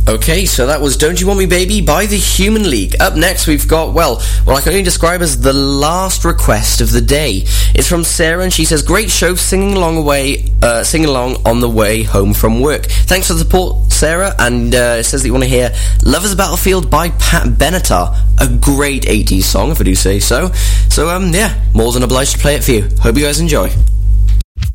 Okay, so that was Don't You Want Me Baby by the Human League. Up next we've got, well, what I can only describe as the last request of the day. It's from Sarah, and she says, great show, singing along on the way home from work. Thanks for the support, Sarah, and it says that you want to hear Lover's Battlefield by Pat Benatar, a great 80s song, if I do say so. So, yeah, more than obliged to play it for you. Hope you guys enjoy.